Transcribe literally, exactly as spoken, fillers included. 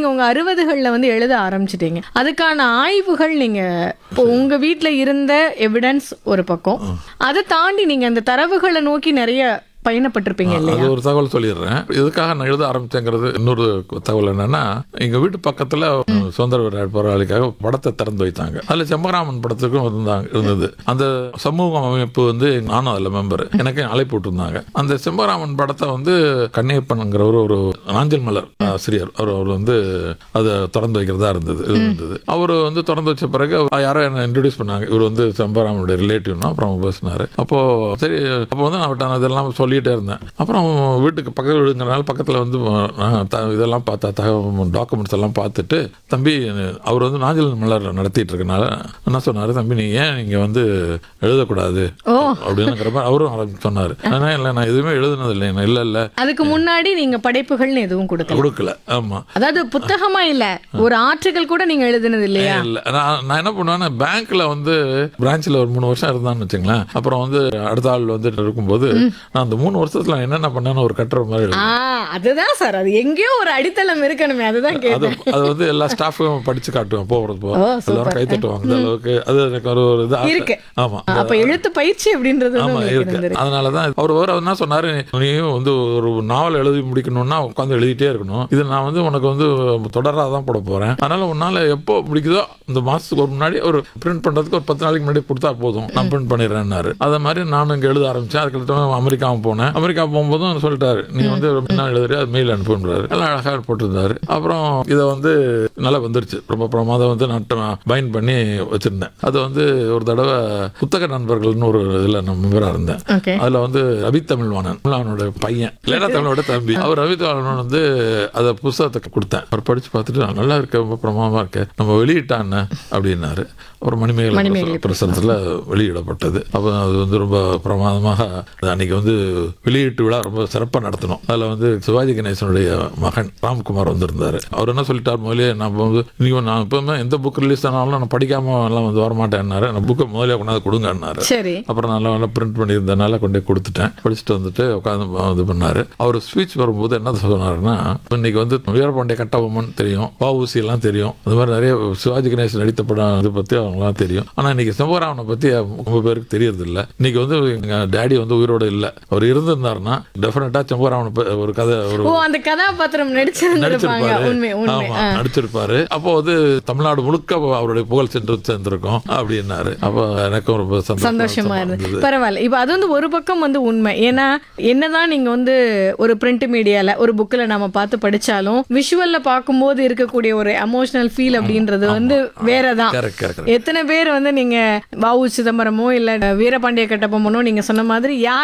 நீங்க உங்க அறுபதுகள்ல வந்து எழுத ஆரம்பிச்சிட்டீங்க. அதுக்கான ஆய்வுகள் நீங்க இப்போ உங்க வீட்ல இருந்த எவிடன்ஸ் ஒரு பக்கம், அதை தாண்டி நீங்க அந்த தரவுகளை நோக்கி நிறைய பயணப்பட்டிருப்பீங்க இல்லையா? அது ஒரு தகவல் சொல்லிடுறேன். எதுக்காக நான் எழுத ஆரம்பிச்சேங்கிறது இன்னொரு தகவல் என்னன்னா, எங்க வீட்டு பக்கத்துல சுதந்திர போராளிக்காக படத்தை திறந்து வைத்தாங்க. அதுல செம்பராமன் படத்துக்கும் இருந்தாங்க இருந்தது. அந்த சமூக அமைப்பு வந்து நானும் அதுல மெம்பர், எனக்கு அழைப்பு விட்டுருந்தாங்க. அந்த செம்பராமன் படத்தை வந்து கண்ணையப்பன்ங்கிறவர் ஒரு நாஞ்சல் மலர் ஆசிரியர், அவர் அவர் வந்து அதை திறந்து வைக்கிறதா இருந்தது இருந்தது அவர் வந்து திறந்து வச்ச பிறகு யாரோ என்ன இன்ட்ரோடியூஸ் பண்ணாங்க. இவர் வந்து செம்பராமனுடைய ரிலேட்டிவ்னா. அப்புறம் பேசினாரு. அப்போ சரி, அப்போ வந்து நான் இதெல்லாம் சொல்லி இருந்தேன். அப்புறம் வீட்டுக்கு பக்கத்தில் விடுங்கிறனால பக்கத்தில் வந்து இதெல்லாம் பார்த்தா தகவல் டாக்குமெண்ட்ஸ் எல்லாம் பார்த்துட்டு, தம்பி அவர் வந்து நாஞ்சல் மலர் நடத்திட்டு இருக்கனால என்ன சொன்னாரு, தம்பி நீ ஏன் நீங்க வந்து எழுதக்கூடாது அப்படின்னுங்கிற மாதிரி அவரும் சொன்னாரு. ஆனா இல்லை, நான் எதுவுமே எழுதுனது இல்லை. இல்ல இல்ல அதுக்கு முன்னாடி நீங்க படைப்புகள்னு எதுவும் கொடுக்கல கொடுக்கல ஆமா, அதாவது புத்தகமா இல்ல, ஒரு ஆர்டிகல் கூட நீங்க எழுதுனது இல்லையா? இல்ல, நான் நான் என்ன பண்ணுவேன்னா, பேங்க்ல வந்து பிரான்ச்ல ஒரு மூணு வருஷம் இருந்தான்னு வச்சுங்களேன். அப்புறம் வந்து அடுத்த ஆள் வந்து இருக்கும்போது நான் அந்த மூணு வருஷத்துல என்னென்ன பண்ணேன்னு ஒரு கட்டுற மாதிரி. அதுதான் சார், அது எங்கேயோ ஒரு அடித்தளம் இருக்கணுமே, அதுதான் கேட்டேன். அது வந்து எல்லா ஸ்டாஃபும் படிச்சு காட்டுவேன் போகிறது போ, எல்லாரும் கை தட்டுவாங்க. அந்த அளவுக்கு அது எனக்கு ஒரு ஒரு இது இருக்கு. ஆமா, அப்ப எழுத்து பயிற்சி அப்படின்றது ஆமா இருக்கு. அதனாலதான் அவர் அவர் என்ன சொன்னாரு, நீயும் வந்து ஒரு நாவல் எழுதி முடிக்கணும்னா உட்காந்து எழுதிட்டே இருக்கணும். இது நான் வந்து உனக்கு வந்து தொடராதான் போட போறேன். அதனால உன்னால எப்போ பிடிக்குதோ இந்த மாசத்துக்கு ஒரு முன்னாடி ஒரு பிரிண்ட் பண்றதுக்கு ஒரு பத்து நாளைக்கு முன்னாடி கொடுத்தா போதும், நான் பிரிண்ட் பண்ணிடுறேன்னாரு. அதே மாதிரி நானும் இங்க எழுத ஆரம்பிச்சேன். அதுக்கு அமெரிக்கா போனேன். அமெரிக்கா போகும்போதும் சொல்லிட்டாரு, நீ வந்து என்ன எழுதுறியா அது மெயில் அனுப்புன்றாரு. எல்லாம் அழகாக போட்டிருந்தாரு. அப்புறம் இதை வந்து நல்லா வந்துருச்சு. ரொம்ப பிரமாதம் வந்து நான் பைண்ட் பண்ணி வச்சிருந்தேன். அது வந்து ஒரு தடவை புத்தக நண்பர்கள்னு ஒரு இதுல நான் மெம்பரா இருந்தேன். அதுல வந்து ரவி தமிழ்வாணன் அவனோட பையன், லேடா தமிழோட தம்பி, அவர் ரவி தமிழ்வாணன் வந்து அதை புத்தகத்தை கொடுத்தேன். அவர் படிச்சு பார்த்துட்டு நல்லா இருக்க, ரொம்ப பிரமாதமா இருக்கு, நம்ம வெளியிட்டான்னு அப்படின்னாரு. அப்புறம் மணிமேகலை பிரசனத்துல வெளியிடப்பட்டது. அப்போ அது வந்து ரொம்ப பிரமாதமாக அன்னைக்கு வந்து வெளியீட்டு விழா ரொம்ப சிறப்பாக நடத்தணும். அதில் வந்து சிவாஜி கணேசனுடைய மகன் ராம்குமார் வந்திருந்தாரு. அவர் என்ன சொல்லிட்டார், முதலே நான் வந்து நீங்க நான் எப்பவுமே எந்த புக் ரிலீஸ் ஆனாலும் நான் படிக்காம எல்லாம் வந்து வரமாட்டேன்னாரு. நான் புக்கை முதலே கொண்டாந்து கொடுங்கன்னாரு. அப்புறம் நல்லா நல்லா பிரிண்ட் பண்ணியிருந்தனால கொண்டே கொடுத்துட்டேன். படிச்சுட்டு வந்துட்டு உட்காந்து இது பண்ணாரு. அவர் ஸ்பீச் வரும்போது என்ன சொன்னாருன்னா, இன்னைக்கு வந்து வீரபாண்டிய கட்டபொம்மன் தெரியும், வஉசி எல்லாம் தெரியும், அது மாதிரி நிறைய சிவாஜி கணேசன் நடித்த படம் இதை பத்தி அவங்களாம் தெரியும். ஆனா இன்னைக்கு செம்பராமனை பத்தி ரொம்ப பேருக்கு தெரியறது இல்லை. இன்னைக்கு வந்து எங்க டேடி வந்து உயிரோட இல்லை. அவர் இருந்திருந்தாருன்னா டெஃபினட்டா செம்பராமன் ஒரு கதை ஒரு அந்த கதாபாத்திரம் நடிச்சிருப்பாரு. அப்போ வந்து தமிழ்நாடு முழுக்க அவருடைய புகழ் சென்று சேர்ந்திருக்கும் அப்படின்னாரு. அப்போ எனக்கும் ரொம்ப சந்தோஷமா இருந்தது. பரவாயில்ல. இப்ப அது வந்து ஒரு பக்கம் வந்து உண்மை. ஏன்னா என்னதான் நீங்க வந்து ஒரு பிரிண்ட் மீடியால ஒரு புக்ல நாம பார்த்து படிச்சாலும் விஷுவல்ல பார்க்கும்போது இருக்கக்கூடிய ஒரு எமோஷனல் ஃபீல் அப்படின்றது வந்து வேறதான். எத்தனை பேர் வந்து நீங்க வ உ சிதம்பரமோ இல்ல வீரபாண்டிய கட்டபொம்மனோ நீங்க சொன்ன மாதிரி யார்